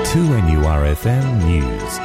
2NURFM News.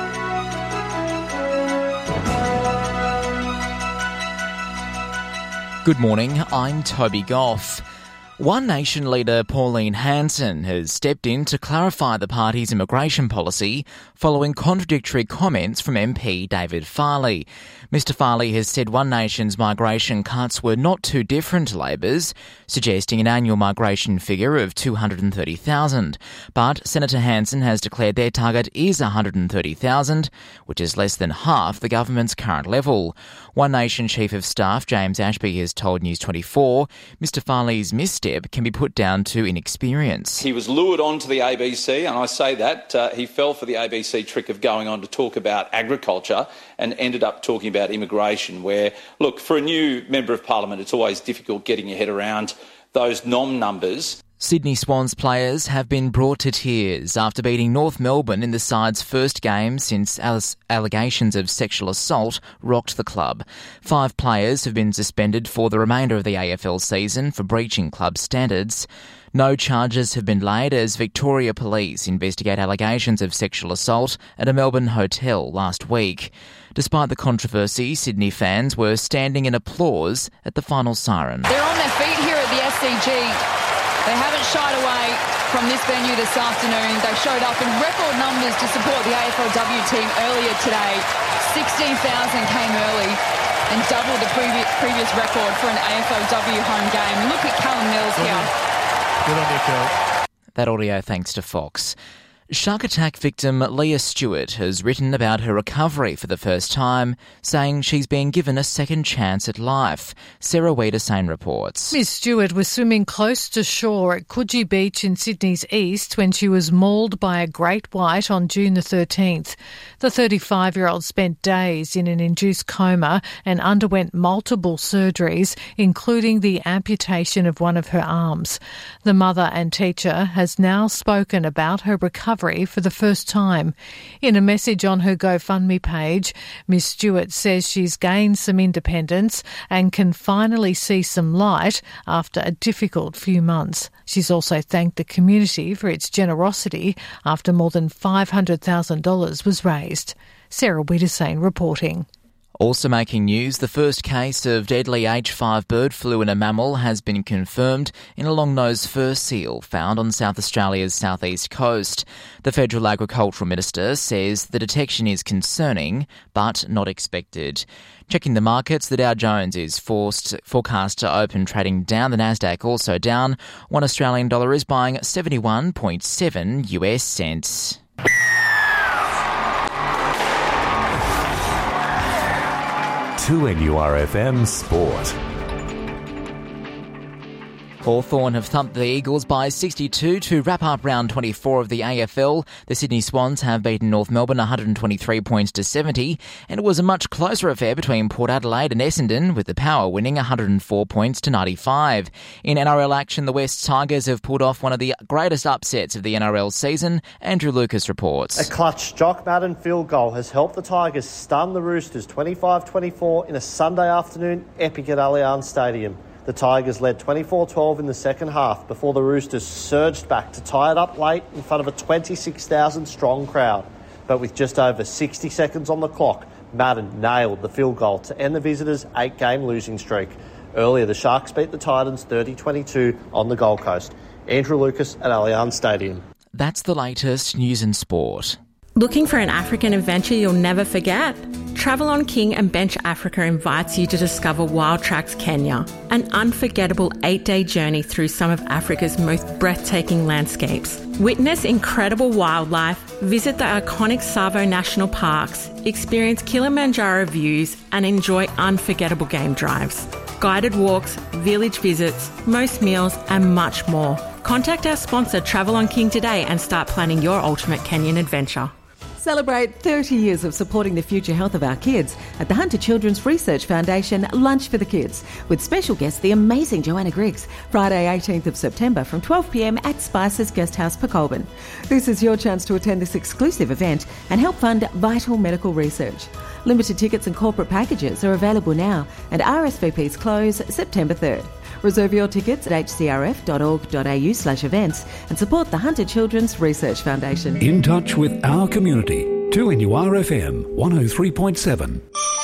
Good morning, I'm Toby Goff. One Nation leader Pauline Hanson has stepped in to clarify the party's immigration policy following contradictory comments from MP David Farley. Mr Farley has said One Nation's migration cuts were not too different to Labor's, suggesting an annual migration figure of 230,000. But Senator Hanson has declared their target is 130,000, which is less than half the government's current level. One Nation Chief of Staff James Ashby has told News 24 Mr Farley's misstep can be put down to inexperience. He was lured onto the ABC, and I say that he fell for the ABC trick of going on to talk about agriculture and ended up talking about immigration, where, look, for a new Member of Parliament, it's always difficult getting your head around those numbers. Sydney Swans players have been brought to tears after beating North Melbourne in the side's first game since allegations of sexual assault rocked the club. 5 players have been suspended for the remainder of the AFL season for breaching club standards. No charges have been laid as Victoria Police investigate allegations of sexual assault at a Melbourne hotel last week. Despite the controversy, Sydney fans were standing in applause at the final siren. They're on their feet here at the SCG. They haven't shied away from this venue this afternoon. They showed up in record numbers to support the AFLW team earlier today. 16,000 came early and doubled the previous record for an AFLW home game. Look at Callum Mills here. Good on you, Kel. That audio thanks to Fox. Shark attack victim Leah Stewart has written about her recovery for the first time, saying she's been given a second chance at life. Sarah Wiedersane reports. Miss Stewart was swimming close to shore at Coogee Beach in Sydney's east when she was mauled by a great white on June the 13th. The 35-year-old spent days in an induced coma and underwent multiple surgeries, including the amputation of one of her arms. The mother and teacher has now spoken about her recovery for the first time. In a message on her GoFundMe page, Miss Stewart says she's gained some independence and can finally see some light after a difficult few months. She's also thanked the community for its generosity after more than $500,000 was raised. Sarah Wiedersane reporting. Also making news, the first case of deadly H5 bird flu in a mammal has been confirmed in a long-nosed fur seal found on South Australia's southeast coast. The Federal Agricultural Minister says the detection is concerning but not expected. Checking the markets, the Dow Jones is forecast to open trading down. The Nasdaq also down. $1 Australian is buying 71.7 US cents. To NURFM Sport. Hawthorn have thumped the Eagles by 62 to wrap up round 24 of the AFL. The Sydney Swans have beaten North Melbourne 123 points to 70, and it was a much closer affair between Port Adelaide and Essendon, with the Power winning 104 points to 95. In NRL action, the West Tigers have pulled off one of the greatest upsets of the NRL season. Andrew Lucas reports. A clutch Jock Madden field goal has helped the Tigers stun the Roosters 25-24 in a Sunday afternoon epic at Allianz Stadium. The Tigers led 24-12 in the second half before the Roosters surged back to tie it up late in front of a 26,000-strong crowd. But with just over 60 seconds on the clock, Madden nailed the field goal to end the visitors' 8-game losing streak. Earlier, the Sharks beat the Titans 30-22 on the Gold Coast. Andrew Lucas at Allianz Stadium. That's the latest news and sport. Looking for an African adventure you'll never forget? Travel on King and Bench Africa invites you to discover Wild Tracks Kenya, an unforgettable 8-day journey through some of Africa's most breathtaking landscapes. Witness incredible wildlife, visit the iconic Tsavo National Parks, experience Kilimanjaro views, and enjoy unforgettable game drives. Guided walks, village visits, most meals, and much more. Contact our sponsor Travel on King today and start planning your ultimate Kenyan adventure. Celebrate 30 years of supporting the future health of our kids at the Hunter Children's Research Foundation Lunch for the Kids, with special guest the amazing Joanna Griggs, Friday 18th of September from 12 p.m. at Spice's Guesthouse, Pecolbin. This is your chance to attend this exclusive event and help fund vital medical research. Limited tickets and corporate packages are available now, and RSVPs close September 3rd. Reserve your tickets at hcrf.org.au/events and support the Hunter Children's Research Foundation. In touch with our community. 2NURFM 103.7.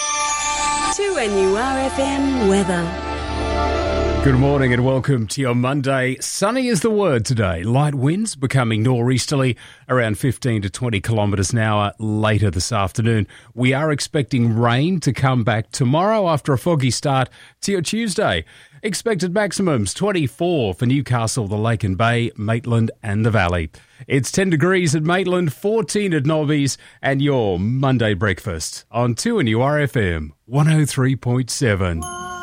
2NURFM weather. Good morning and welcome to your Monday. Sunny is the word today. Light winds becoming nor'easterly around 15 to 20 kilometres an hour later this afternoon. We are expecting rain to come back tomorrow after a foggy start to your Tuesday. Expected maximums 24 for Newcastle, the Lake and Bay, Maitland and the Valley. It's 10 degrees at Maitland, 14 at Nobbies, and your Monday breakfast on 2NURFM 103.7.